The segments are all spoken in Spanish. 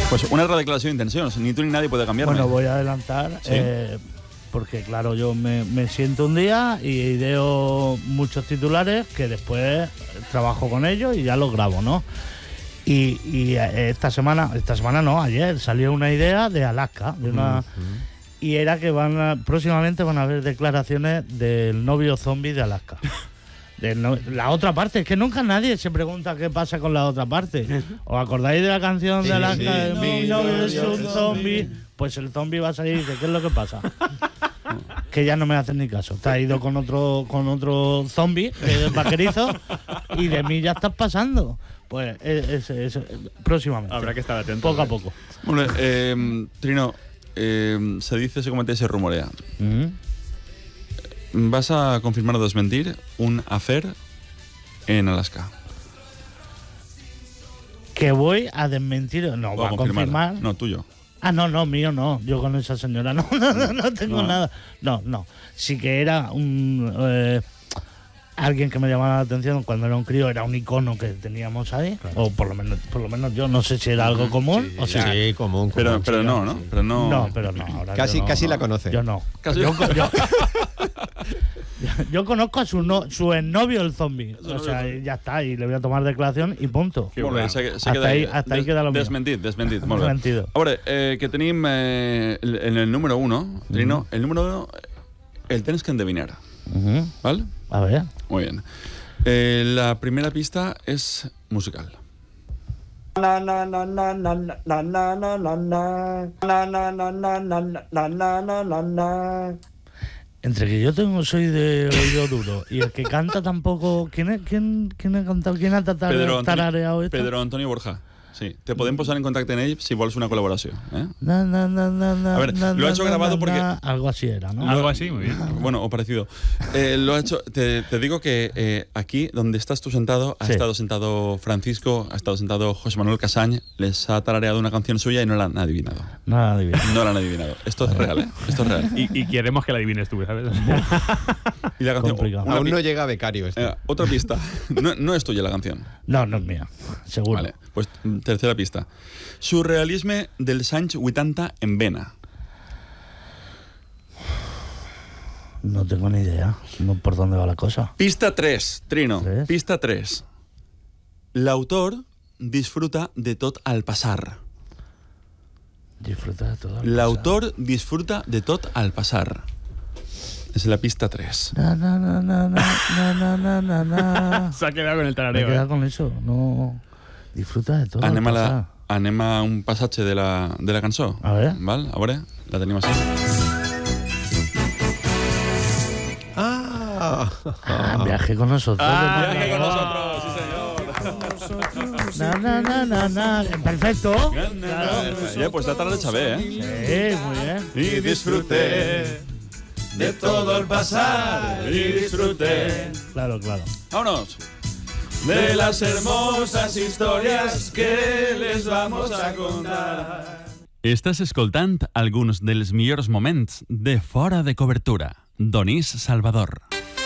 Pues una declaració d'intencions, ni tú ni nadie puede cambiarme. Bueno, voy a adelantar, ¿Sí? porque claro, yo me siento un día y ideo muchos titulares que después trabajo con ellos y ya los grabo, ¿no? Y esta semana no, ayer salió una idea de Alaska, de una, y era que próximamente van a haber declaraciones del novio zombie de Alaska. La otra parte, es que nunca nadie se pregunta qué pasa con la otra parte. ¿Os acordáis de la canción de Alaska? Mi novio es un zombie. Pues el zombie va a salir y dice, ¿qué es lo que pasa? Que ya no me hacen ni caso. Te has ido con otro zombie, vaquerizo, y de mí ya estás pasando. Pues próximamente. Habrá que estar atento. Poco a poco. Bueno, Trino, se dice, se comenta y se rumorea. ¿Vas a confirmar o desmentir un affair en Alaska? Que voy a desmentir. No, voy a confirmar. No, tuyo. Ah, no, mío no. Yo con esa señora no tengo nada. No. Sí que era alguien que me llamaba la atención cuando era un crío, era un icono que teníamos ahí. Claro. O por lo menos yo no sé si era algo común. Sí, o sea, sí, común. Pero no, ¿no? Sí. Pero no. No, pero no. Ahora Casi la conoce. Yo no. Casi. Yo conozco a su exnovio, el zombie. O sea, ya está. Y le voy a tomar declaración y punto. Hasta ahí queda lo mío. Desmentit. Desmentido. Ahora, que tenim en el número 1, Trino, el número 1 el tienes que endevinar. ¿Vale? A ver. Muy bien. La primera pista es musical. Entre que yo soy de oído duro y el que canta tampoco. ¿Quién ha cantado? ¿Quién ha tarareado esto? Pedro Antonio Borja. Sí, te podem posar en contacte en ell si vols una col·laboració. A ver, lo ha hecho grabado porque... Algo así era, ¿no? Algo así, muy bien. Bueno, o parecido. Lo ha hecho... Te digo que aquí, donde estás tú sentado, ha estado sentado Francisco, ha estado sentado José Manuel Casañ, les ha tarareado una canción suya y no la han adivinado. No la han adivinado. No la han adivinado. Esto es real, ¿eh? Esto es real. Y queremos que la adivines tú, ¿sabes? Y la canción... Aún no llega becario este. Otra pista. No es tuya la canción. No es mía. Seguro. Vale, pues tercera pista. Surrealisme dels anys 80 en Vena. No tengo ni idea por dónde va la cosa. Pista 3, Trino. ¿Tres? Pista 3. L'autor disfruta de tot al passar. Disfruta de todo. L'autor disfruta de tot al passar. És la pista 3. Se ha quedado con el Me tarareo. queda con eso. No. Disfruta de todo. Anem a un passatge de la cançó. A ver. Val? A veure, la tenim així. Viaje con nosotros. Viaje con nosotros, sí señor. Perfecto. Ja, pues la tarda saber, Sí, muy bien. Y disfruté de todo el pasar y disfruté. Claro. Vámonos. De las hermosas historias que les vamos a contar. Estàs escoltant alguns dels millors moments de Fora de Cobertura. Donís Salvador.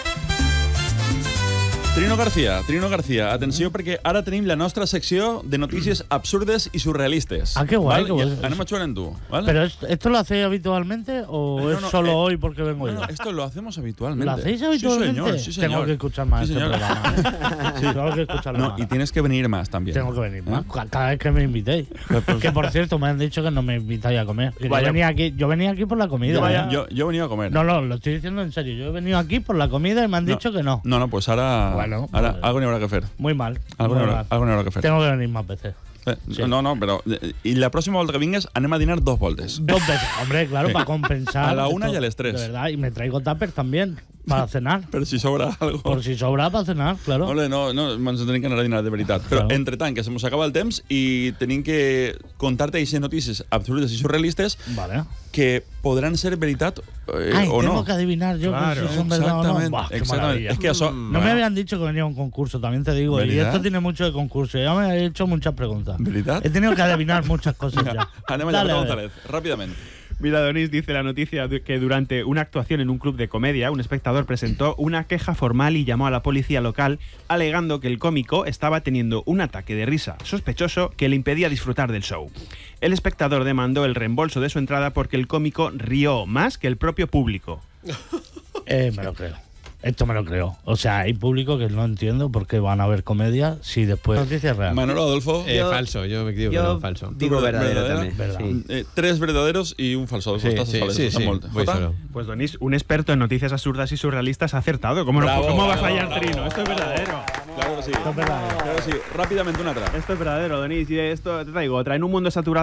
Trino García, atenció perquè ara tenim la nostra secció de notícies absurdes y surrealistes. Ah, qué guay. ¿Vale? Anem a jugar en tu, ¿vale? ¿Pero esto lo hacéis habitualmente o es solo hoy porque vengo yo? Esto lo hacemos habitualmente. ¿Lo hacéis habitualmente? Sí, señor. Tengo que escuchar más Sí, este señor. programa. Tengo que escucharlo No, más. y tienes que venir más también. Tengo que venir más. Cada vez que me invitéis. Que por cierto, me han dicho que no me invitáis a comer. Que yo venía aquí por la comida. Yo he venido a comer. No, lo estoy diciendo en serio. Yo he venido aquí por la comida y me han dicho que no. No, pues ahora, Bueno, ahora pues, algo ni habrá que hacer. Muy mal. Algo muy ni mal. habrá que hacer. Tengo que venir más veces. Sí. No, pero... I la pròxima volta que vingues anem a dinar 2 voltes. 2 veces. Hombre, claro, para compensar. A la 1 y a las 3. De verdad. Y me traigo tuppers también para cenar. Per si sobra algo. Por si sobra para cenar, claro. Ole, no, ens tenim que anar a dinar de veritat. Però, Claro. entre tant, que se mos acaba el temps i tenim que contar-te aquestes notícies absurdes i surrealistes Vale. que podran ser veritat Ay, o tengo no. que adivinar yo Claro, si son verdad o no. Buah, qué maravilla. Es que això... No me habían dicho que venía a un concurso, también te digo. ¿Verdad? Y esto tiene mucho de concurso. Ya me he hecho muchas preguntas. ¿Verdad? He tenido que adivinar muchas cosas ya. Anem allà, Dale, a ver. González, ràpidament. Mira, Donís dice la noticia de que durante una actuación en un club de comedia, un espectador presentó una queja formal y llamó a la policía local alegando que el cómico estaba teniendo un ataque de risa sospechoso que le impedía disfrutar del show. El espectador demandó el reembolso de su entrada porque el cómico rió más que el propio público. Me lo creo. Esto me lo creo. O sea, hay público que no entiendo por qué van a ver comedia si después... Noticias reales. Manolo, Adolfo. Falso, yo me digo que no, falso. Digo verdadero también. Verdad. Sí. 3 verdaderos y un falso. Sí, voy solo. Pues Donís, un experto en noticias absurdas y surrealistas ha acertado. ¿Cómo va a fallar Trino? Esto es verdadero. Claro que sí. Esto es verdadero. Claro que sí. Rápidamente una atrás. Esto es verdadero, Donís. Y esto te traigo otra. En un mundo saturado